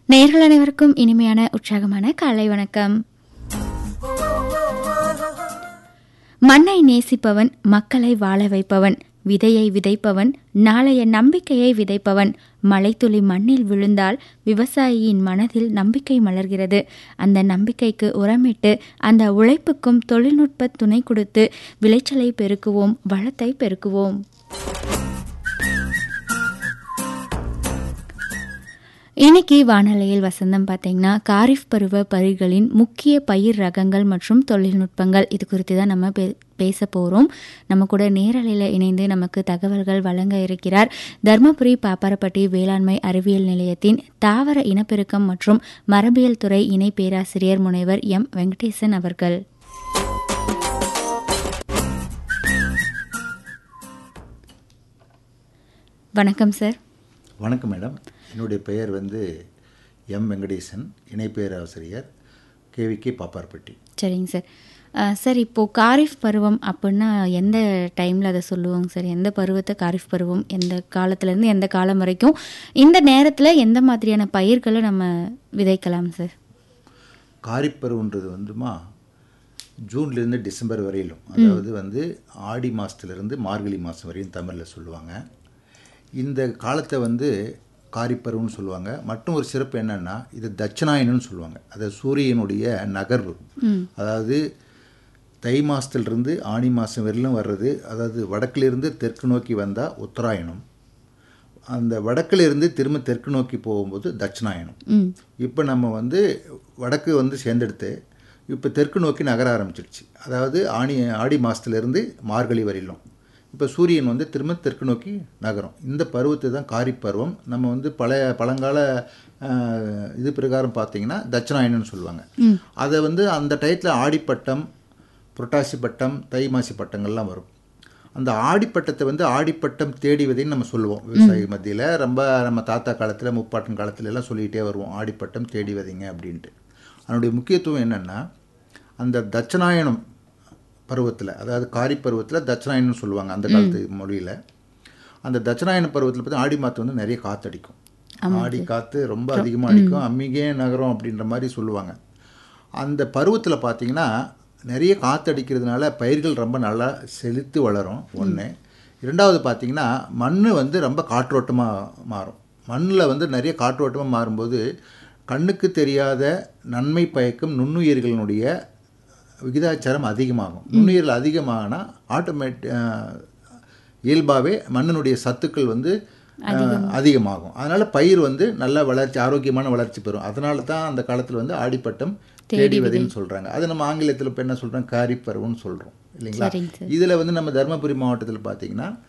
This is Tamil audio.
நேயர்கள் அனைவருக்கும் இனிமையான உற்சாகமான காலை வணக்கம். மண்ணை நேசிப்பவன், மக்களை வாழ வைப்பவன், விதையை விதைப்பவன், நாளைய நம்பிக்கையை விதைப்பவன். மழைத்துளி மண்ணில் விழுந்தால் விவசாயியின் மனதில் நம்பிக்கை மலர்கிறது. அந்த நம்பிக்கைக்கு உரமிட்டு, அந்த உழைப்புக்கும் தொழில்நுட்ப துணை கொடுத்து விளைச்சலை பெருக்குவோம், வளத்தை பெருக்குவோம். இன்னைக்கு வானொலியில் வசந்தம் பார்த்தீங்கன்னா காரிஃப் பருவ பயிர்களின் முக்கிய பயிர் ரகங்கள் மற்றும் தொழில்நுட்பங்கள் இது குறித்து தான் நம்ம பேச போகிறோம். நம்ம கூட நேரலையில் இணைந்து நமக்கு தகவல்கள் வழங்க இருக்கிறார் தர்மபுரி பாப்பாரப்பட்டி வேளாண்மை அறிவியல் நிலையத்தின் தாவர இனப்பெருக்கம் மற்றும் மரபியல் துறை இணை பேராசிரியர் முனைவர் எம் வெங்கடேசன் அவர்கள். வணக்கம் சார். வணக்கம் மேடம். என்னுடைய பெயர் எம் வெங்கடேசன், இணை பேராசிரியர், கேவிகே பாப்பாரப்பட்டி. சரிங்க சார். சார், இப்போது காரிஃப் பருவம் அப்படின்னா எந்த டைமில் அதை சொல்லுவோங்க சார்? எந்த பருவத்தை காரிஃப் பருவம், எந்த காலத்துலேருந்து எந்த காலம் வரைக்கும், இந்த நேரத்தில் எந்த மாதிரியான பயிர்களை நம்ம விதைக்கலாம் சார்? காரிஃப் பருவன்றது ஜூன்லேருந்து டிசம்பர் வரையிலும், அதாவது ஆடி மாதத்துலேருந்து மார்கழி மாதம் வரையும் தமிழில் சொல்லுவாங்க. இந்த காலத்தை காரிஃப் பருவம்னு சொல்லுவாங்க. மற்றும் ஒரு சிறப்பு என்னென்னா, இது தட்சிணாயனம்னு சொல்லுவாங்க. அது சூரியனுடைய நகர்வு. அதாவது தை மாதத்துலேருந்து ஆணி மாதம் வரையிலும் வர்றது. அதாவது வடக்கிலிருந்து தெற்கு நோக்கி வந்தால் உத்தராயணம், அந்த வடக்கிலிருந்து திரும்ப தெற்கு நோக்கி போகும்போது தட்சிணாயனம். இப்போ நம்ம வடக்கு சேர்ந்தெடுத்து இப்போ தெற்கு நோக்கி நகர ஆரம்பிச்சிடுச்சு. அதாவது ஆடி மாதத்துலேருந்து மார்கழி வரையிலும் இப்போ சூரியன் திரும்ப தெற்கு நோக்கி நகரும். இந்த பருவத்தை தான் காரிஃப் பருவம். நம்ம பழங்கால இது பிரகாரம் பார்த்தீங்கன்னா தட்சிணாயனம்னு சொல்லுவாங்க. அதை அந்த டயத்தில் ஆடிப்பட்டம், புரட்டாசி பட்டம், தை மாசி பட்டங்கள்லாம் வரும். அந்த ஆடிப்பட்டத்தை ஆடிப்பட்டம் தேடி விதைன்னு நம்ம சொல்லுவோம். விவசாயி மத்தியில் நம்ம தாத்தா காலத்தில், முப்பாட்டன் காலத்துல எல்லாம் சொல்லிக்கிட்டே வருவோம், ஆடிப்பட்டம் தேடி விதைங்க அப்படின்ட்டு. அதனுடைய முக்கியத்துவம் என்னென்னா, அந்த தட்சிணாயனம் பருவத்தில், அதாவது காரிஃப் பருவத்தில் தட்சிணாயனம்னு சொல்லுவாங்க அந்த காலத்து மொழியில். அந்த தட்சிணாயன பருவத்தில் பார்த்து ஆடி மாதம் நிறைய காற்றடிக்கும். ஆடி காற்று ரொம்ப அதிகமாக அடிக்கும், அம்மிகே நகரம் அப்படின்ற மாதிரி சொல்லுவாங்க. அந்த பருவத்தில் பார்த்திங்கன்னா நிறைய காற்றடிக்கிறதுனால பயிர்கள் ரொம்ப நல்லா செழித்து வளரும். ஒன்று. இரண்டாவது பார்த்திங்கன்னா மண் ரொம்ப காற்றோட்டமாக மாறும். மண்ணில் நிறைய காற்றோட்டமாக மாறும்போது கண்ணுக்கு தெரியாத நன்மை பயக்கும் நுண்ணுயிர்களினுடைய விகிதாச்சாரம் அதிகமாகும். நுண்ணுயிர்கள் அதிகமாகனா இயல்பாகவே மண்ணினுடைய சத்துக்கள் அதிகமாகும். அதனால் பயிர் நல்ல வளர்ச்சி, ஆரோக்கியமான வளர்ச்சி பெறும். அதனால தான் அந்த காலத்தில் ஆடிப்பட்டம் தேடி விதைன்னு சொல்கிறாங்க. அது நம்ம ஆங்கிலத்தில் இப்போ என்ன சொல்கிறோம், காரிஃப் பருவம்னு சொல்கிறோம் இல்லைங்களா. இதில் நம்ம தர்மபுரி மாவட்டத்தில் பார்த்திங்கன்னா